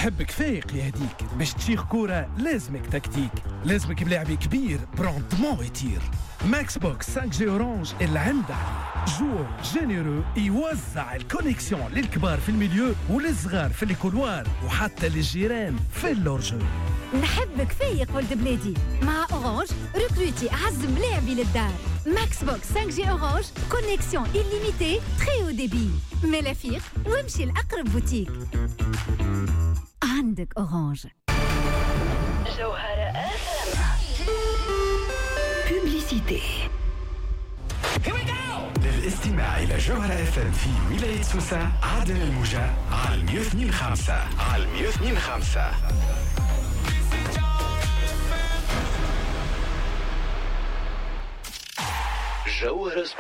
نحبك فايق يهديك، باش تشيخ كورة لازمك تكتيك، لازمك بلاعبي كبير براندمون يطير. ماكس بوكس 5 جي اورانج العند عليه، جو جينيرو يوزع الكونيكسيون للكبار في الميليو وللصغار في الكولوار وحتى للجيران في اللورجو. نحبك فايق ولد بلادي، مع اورانج ريكروتي اعز ملاعبي للدار. ماكس بوكس 5 جي اورانج كونيكسيون إليميتي تري او ديبي. ملافيق وامشي لأقرب بوتيك. عندك اورانج. جوهرة بوبليسيتي. للاستماع إلى جوهرة FM في ولاية سوسة عدن الموجة على 102.5 على 102.5. جوهرة